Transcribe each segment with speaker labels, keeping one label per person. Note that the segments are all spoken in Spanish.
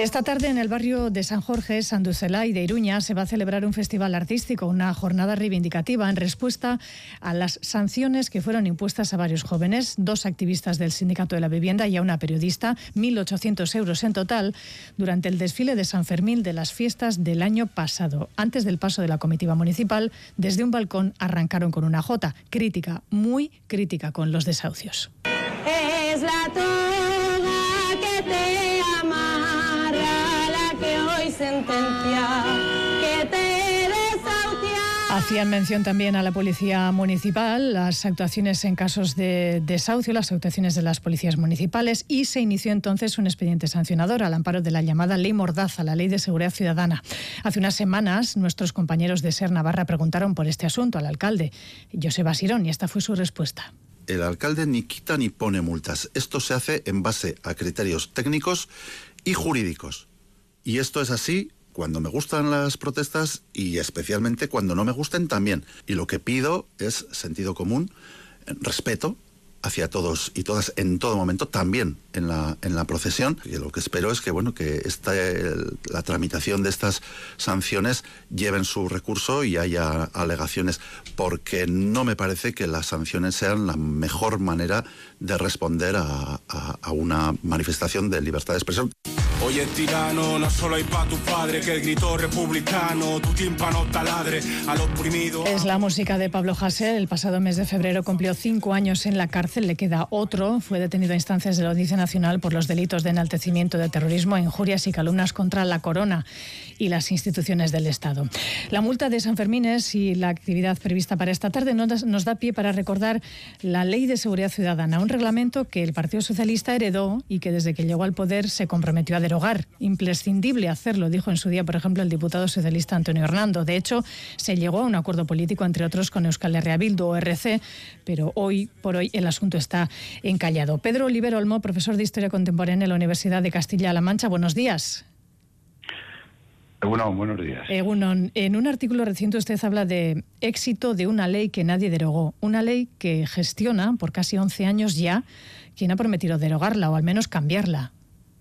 Speaker 1: Esta tarde en el barrio de San Jorge, Sanduzelay de Iruña, se va a celebrar un festival artístico, una jornada reivindicativa en respuesta a las sanciones que fueron impuestas a varios jóvenes, 2 activistas del Sindicato de la Vivienda y a una periodista, 1.800 euros en total, durante el desfile de San Fermín de las fiestas del año pasado. Antes del paso de la comitiva municipal, desde un balcón arrancaron con una jota, crítica, muy crítica con los desahucios.
Speaker 2: Es la toga que te amarra, la que hoy sentencia que te desahucia.
Speaker 1: Hacían mención también a la policía municipal, las actuaciones en casos de desahucio, las actuaciones de las policías municipales, y se inició entonces un expediente sancionador al amparo de la llamada Ley Mordaza, la Ley de Seguridad Ciudadana. Hace unas semanas nuestros compañeros de SER Navarra preguntaron por este asunto al alcalde, Joseba Sirón, y esta fue su respuesta.
Speaker 3: El alcalde ni quita ni pone multas. Esto se hace en base a criterios técnicos y jurídicos. Y esto es así cuando me gustan las protestas y especialmente cuando no me gusten también. Y lo que pido es sentido común, respeto hacia todos y todas en todo momento, también en la procesión. Y lo que espero es que la tramitación de estas sanciones lleven su recurso y haya alegaciones, porque no me parece que las sanciones sean la mejor manera de responder a una manifestación de libertad de expresión.
Speaker 4: Oye, tirano, no solo hay pa' tu padre, que el grito republicano, tu tímpano taladre al oprimido.
Speaker 1: Es la música de Pablo Hasél. El pasado mes de febrero cumplió 5 años en la cárcel, le queda otro. Fue detenido a instancias de la Audiencia Nacional por los delitos de enaltecimiento de terrorismo, injurias y calumnias contra la corona y las instituciones del Estado. La multa de San Fermines y la actividad prevista para esta tarde nos da pie para recordar la Ley de Seguridad Ciudadana, un reglamento que el Partido Socialista heredó y que desde que llegó al poder se comprometió a derogar. Imprescindible hacerlo, dijo en su día, por ejemplo, el diputado socialista Antonio Hernando. De hecho, se llegó a un acuerdo político, entre otros, con Euskal Herria Bildu o RC, pero hoy por hoy el asunto está encallado. Pedro Oliver Olmo, profesor de Historia Contemporánea en la Universidad de Castilla-La Mancha. Buenos días.
Speaker 5: Buenos días.
Speaker 1: En un artículo reciente usted habla de éxito de una ley que nadie derogó, una ley que gestiona por casi 11 años ya quien ha prometido derogarla o al menos cambiarla.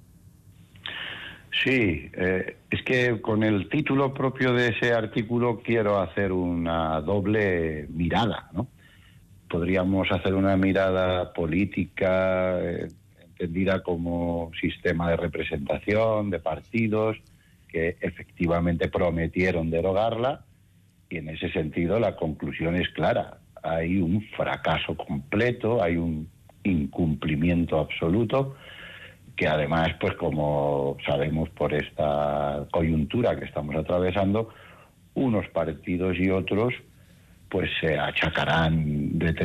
Speaker 5: Sí, es que con el título propio de ese artículo quiero hacer una doble mirada, ¿no? Podríamos hacer una mirada política, entendida como sistema de representación de partidos que efectivamente prometieron derogarla, y en ese sentido la conclusión es clara. Hay un fracaso completo, hay un incumplimiento absoluto, que además, pues como sabemos por esta coyuntura que estamos atravesando, unos partidos y otros pues se achacarán de